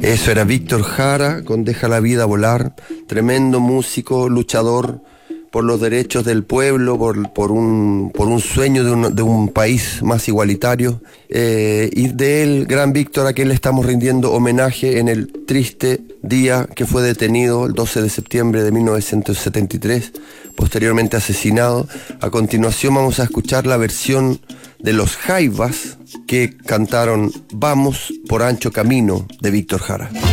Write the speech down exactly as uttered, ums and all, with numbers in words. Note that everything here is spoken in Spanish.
Eso era Víctor Jara con Deja la vida volar, tremendo músico, luchador por los derechos del pueblo, por, por, un, por un sueño de un, de un país más igualitario. Eh, y de él, gran Víctor, a quien le estamos rindiendo homenaje en el triste día que fue detenido el doce de septiembre de mil novecientos setenta y tres, posteriormente asesinado. A continuación vamos a escuchar la versión de los Jaivas que cantaron Vamos por ancho camino de Víctor Jara.